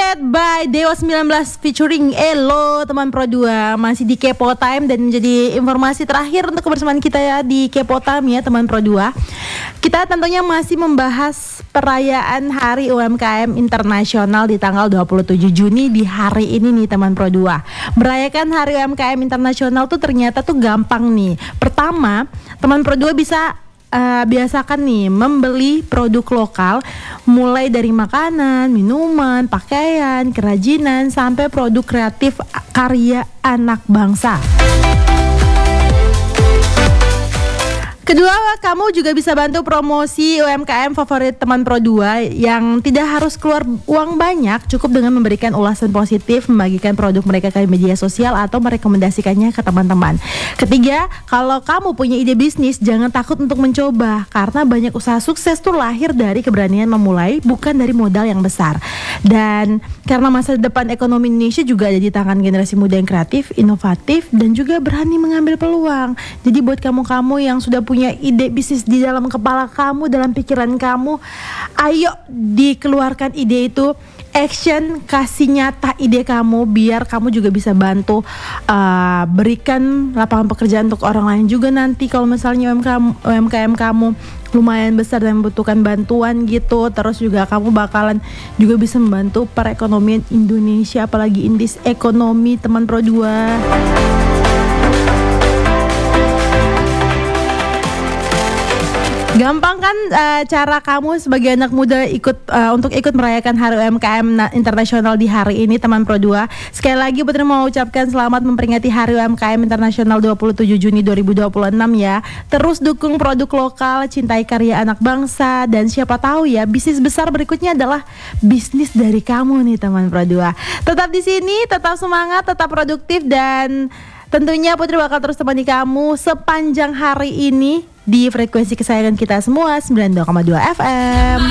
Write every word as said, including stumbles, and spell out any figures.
Led by Dewa sembilan belas featuring Elo, teman Pro dua. Masih di Kepo Time dan menjadi informasi terakhir untuk kebersamaan kita ya di Kepo Time ya teman Pro dua. Kita tentunya masih membahas perayaan Hari U M K M Internasional di tanggal dua puluh tujuh Juni di hari ini nih teman Pro dua. Merayakan Hari U M K M Internasional tuh ternyata tuh gampang nih. Pertama, teman Pro dua bisa Uh, biasakan nih membeli produk lokal mulai dari makanan, minuman, pakaian, kerajinan sampai produk kreatif karya anak bangsa. Kedua, kamu juga bisa bantu promosi U M K M favorit teman Pro dua yang tidak harus keluar uang banyak, cukup dengan memberikan ulasan positif, membagikan produk mereka ke media sosial atau merekomendasikannya ke teman-teman. Ketiga, kalau kamu punya ide bisnis, jangan takut untuk mencoba karena banyak usaha sukses tuh lahir dari keberanian memulai, bukan dari modal yang besar. Dan karena masa depan ekonomi Indonesia juga ada di tangan generasi muda yang kreatif, inovatif, dan juga berani mengambil peluang. Jadi buat kamu-kamu yang sudah punya ide bisnis di dalam kepala kamu, dalam pikiran kamu, ayo dikeluarkan ide itu, action, kasih nyata ide kamu biar kamu juga bisa bantu uh, berikan lapangan pekerjaan untuk orang lain juga nanti kalau misalnya U M K M kamu lumayan besar dan membutuhkan bantuan gitu. Terus juga kamu bakalan juga bisa membantu perekonomian Indonesia, apalagi indis ekonomi teman Pro dua. Gampang kan uh, cara kamu sebagai anak muda ikut uh, untuk ikut merayakan Hari U M K M Internasional di hari ini teman Pro dua. Sekali lagi Putri mau ucapkan selamat memperingati Hari U M K M Internasional dua puluh tujuh Juni dua ribu dua puluh enam ya. Terus dukung produk lokal, cintai karya anak bangsa, dan siapa tahu ya bisnis besar berikutnya adalah bisnis dari kamu nih teman Pro dua. Tetap di sini, tetap semangat, tetap produktif, dan tentunya Putri bakal terus temani kamu sepanjang hari ini di frekuensi kesayangan kita semua sembilan puluh dua koma dua F M.